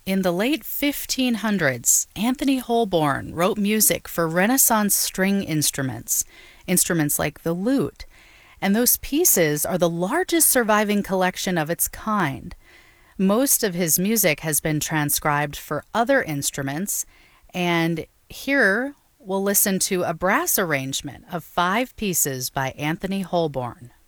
In the late 1500s, Anthony Holborn wrote music for Renaissance string instruments, instruments like the lute, and those pieces are the largest surviving collection of its kind. Most of his music has been transcribed for other instruments, and here we'll listen to a brass arrangement of five pieces by Anthony Holborn.